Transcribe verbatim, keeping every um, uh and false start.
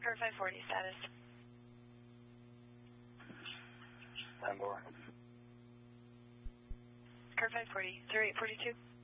Curve five forty, status. ten four. Curve five forty, zero eight forty-two.